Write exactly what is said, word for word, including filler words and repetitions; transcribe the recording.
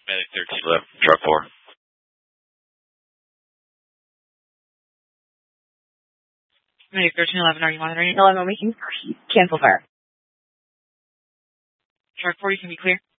Medic thirteen eleven, truck four. Medic thirteen eleven, are you monitoring? eleven, we can cancel fire. Truck four, you can be clear.